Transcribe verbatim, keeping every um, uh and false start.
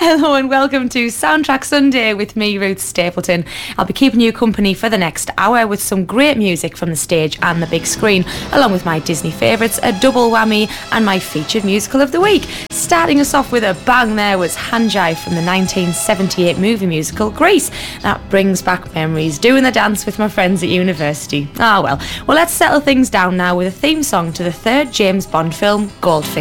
Hello and welcome to Soundtrack Sunday with me, Ruth Stapleton. I'll be keeping you company for the next hour with some great music from the stage and the big screen, along with my Disney favourites, a double whammy and my featured musical of the week. Starting us off with a bang there was Hanjai from the nineteen seventy-eight movie musical Grease. That brings back memories, doing the dance with my friends at university. Ah well, well let's settle things down now with a theme song to the third James Bond film, Goldfinger.